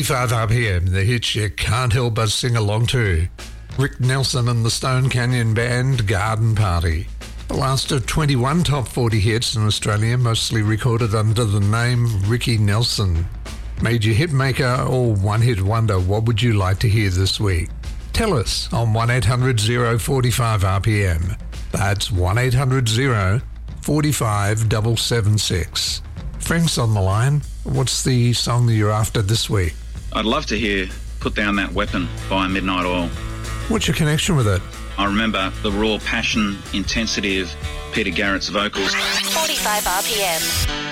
45 RPM, the hits you can't help but sing along to. Rick Nelson and the Stone Canyon Band, Garden Party. The last of 21 top 40 hits in Australia, mostly recorded under the name Ricky Nelson. Major hit maker or one-hit wonder, what would you like to hear this week? Tell us on 1-800-045-RPM. That's 1-800-045-776. Frank's on the line. What's the song that you're after this week? I'd love to hear Put Down That Weapon by Midnight Oil. What's your connection with it? I remember the raw passion, intensity of Peter Garrett's vocals. 45 RPM.